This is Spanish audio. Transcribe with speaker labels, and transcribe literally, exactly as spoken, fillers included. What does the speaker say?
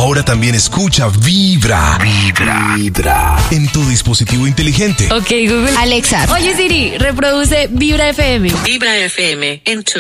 Speaker 1: Ahora también escucha Vibra. Vibra. Vibra. En tu dispositivo inteligente.
Speaker 2: Ok, Google.
Speaker 3: Alexa.
Speaker 2: Oye, Siri, reproduce Vibra F M.
Speaker 4: Vibra F M en tu